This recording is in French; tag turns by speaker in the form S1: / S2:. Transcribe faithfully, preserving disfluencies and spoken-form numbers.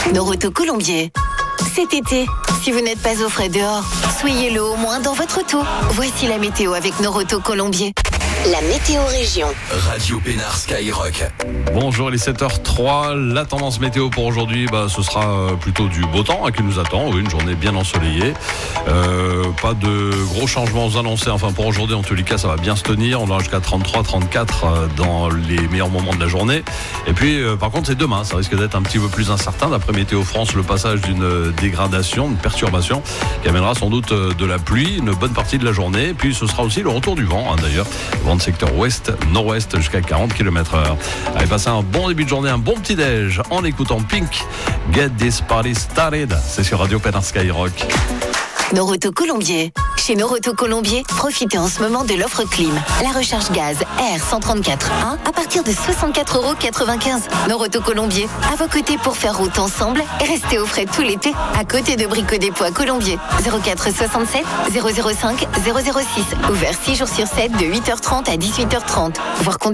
S1: Noroto Colombier. Cet été, si vous n'êtes pas au frais dehors, soyez-le au moins dans votre auto. Voici la météo avec Noroto Colombier. La météo région.
S2: Radio Pénard Skyrock.
S3: Bonjour, il est sept heures trois. La tendance météo pour aujourd'hui, bah, ce sera plutôt du beau temps hein, qui nous attend. Oui, une journée bien ensoleillée. Euh, pas de gros changements annoncés. Enfin, pour aujourd'hui, en tous les cas, ça va bien se tenir. On aura jusqu'à trente-trois, trente-quatre dans les meilleurs moments de la journée. Et puis, euh, par contre, c'est demain. Ça risque d'être un petit peu plus incertain. D'après Météo France, le passage d'une dégradation, une perturbation qui amènera sans doute de la pluie une bonne partie de la journée. Et puis, ce sera aussi le retour du vent, hein, d'ailleurs. Vent de secteur ouest, nord-ouest jusqu'à quarante kilomètres heure. Allez, passez un bon début de journée, un bon petit-déj en écoutant Pink. Get this party started. C'est sur Radio Pénard Skyrock.
S1: Noroto Colombier. Chez Noroto Colombier, profitez en ce moment de l'offre clim. La recharge gaz R cent trente-quatre un à partir de soixante-quatre euros quatre-vingt-quinze. Noroto Colombier, à vos côtés pour faire route ensemble et rester au frais tout l'été. À côté de Brico Dépôt à Colombier. zéro quatre soixante-sept zéro zéro cinq zéro zéro six. Ouvert six jours sur sept de huit heures trente à dix-huit heures trente. Voir conditions.